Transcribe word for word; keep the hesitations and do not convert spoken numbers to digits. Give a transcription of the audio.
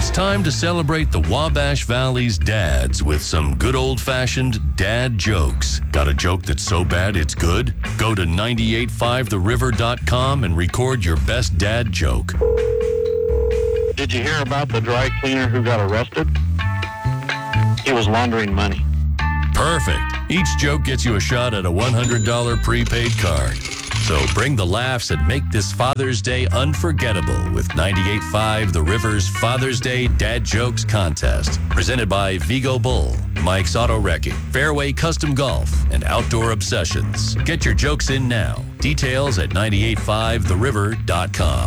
It's time to celebrate the Wabash Valley's dads with some good old-fashioned dad jokes. Got a joke that's so bad it's good? Go to nine eight five the river dot com and record your best dad joke. Did you hear about the dry cleaner who got arrested? He was laundering money. Perfect. Each joke gets you a shot at a one hundred dollars prepaid card. So bring the laughs and make this Father's Day unforgettable with ninety-eight point five The River's Father's Day Dad Jokes Contest. Presented by Vigo Bull, Mike's Auto Wrecking, Fairway Custom Golf, and Outdoor Obsessions. Get your jokes in now. Details at nine eight five the river dot com.